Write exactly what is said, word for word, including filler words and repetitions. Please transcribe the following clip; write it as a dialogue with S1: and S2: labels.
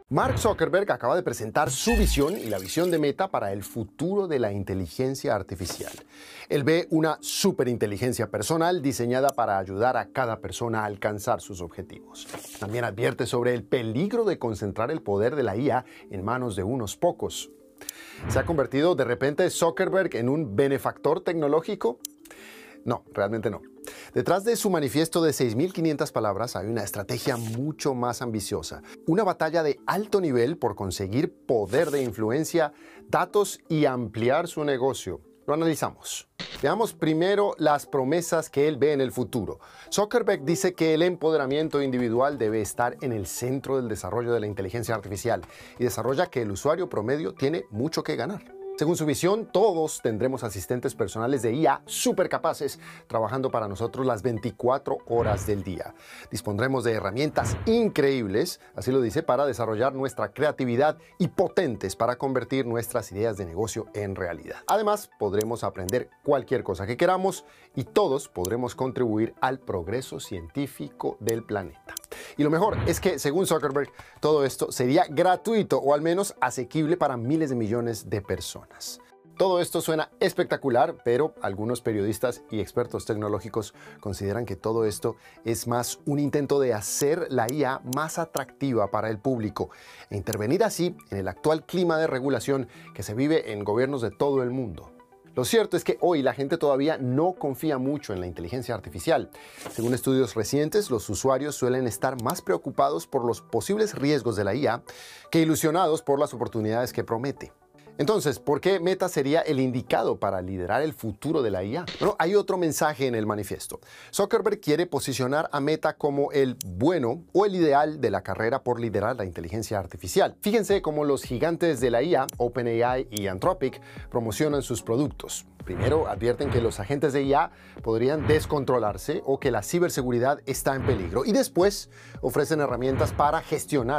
S1: Mark Zuckerberg acaba de presentar su visión y la visión de Meta para el futuro de la inteligencia artificial. Él ve una superinteligencia personal diseñada para ayudar a cada persona a alcanzar sus objetivos. También advierte sobre el peligro de concentrar el poder de la I A en manos de unos pocos. ¿Se ha convertido de repente Zuckerberg en un benefactor tecnológico? No, realmente no. Detrás de su manifiesto de seis mil quinientas palabras hay una estrategia mucho más ambiciosa. Una batalla de alto nivel por conseguir poder de influencia, datos y ampliar su negocio. Lo analizamos. Veamos primero las promesas que él ve en el futuro. Zuckerberg dice que el empoderamiento individual debe estar en el centro del desarrollo de la inteligencia artificial y desarrolla que el usuario promedio tiene mucho que ganar. Según su visión, todos tendremos asistentes personales de I A supercapaces trabajando para nosotros las veinticuatro horas del día. Dispondremos de herramientas increíbles, así lo dice, para desarrollar nuestra creatividad y potentes para convertir nuestras ideas de negocio en realidad. Además, podremos aprender cualquier cosa que queramos y todos podremos contribuir al progreso científico del planeta. Y lo mejor es que, según Zuckerberg, todo esto sería gratuito o al menos asequible para miles de millones de personas. Todo esto suena espectacular, pero algunos periodistas y expertos tecnológicos consideran que todo esto es más un intento de hacer la I A más atractiva para el público e intervenir así en el actual clima de regulación que se vive en gobiernos de todo el mundo. Lo cierto es que hoy la gente todavía no confía mucho en la inteligencia artificial. Según estudios recientes, los usuarios suelen estar más preocupados por los posibles riesgos de la I A que ilusionados por las oportunidades que promete. Entonces, ¿por qué Meta sería el indicado para liderar el futuro de la I A? Bueno, hay otro mensaje en el manifiesto. Zuckerberg quiere posicionar a Meta como el bueno o el ideal de la carrera por liderar la inteligencia artificial. Fíjense cómo los gigantes de la I A, OpenAI y Anthropic, promocionan sus productos. Primero, advierten que los agentes de I A podrían descontrolarse o que la ciberseguridad está en peligro. Y después, ofrecen herramientas para gestionar